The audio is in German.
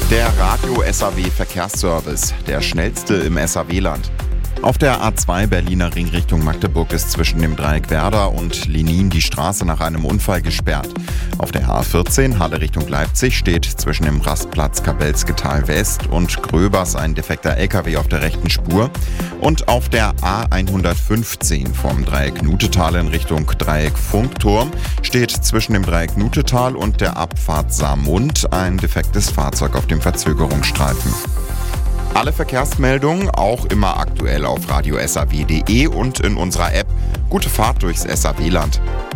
Der Radio SAW Verkehrsservice, der schnellste im SAW-Land. Auf der A2 Berliner Ring Richtung Magdeburg ist zwischen dem Dreieck Werder und Lenin die Straße nach einem Unfall gesperrt. Auf der A14 Halle Richtung Leipzig steht zwischen dem Rastplatz Kabelsketal West und Gröbers ein defekter LKW auf der rechten Spur. Und auf der A115 vom Dreieck Nutetal in Richtung Dreieck Funkturm steht zwischen dem Dreieck Nutetal und der Abfahrt Saarmund ein defektes Fahrzeug auf dem Verzögerungsstreifen. Alle Verkehrsmeldungen auch immer aktuell auf radiosaw.de und in unserer App. Gute Fahrt durchs SAW-Land.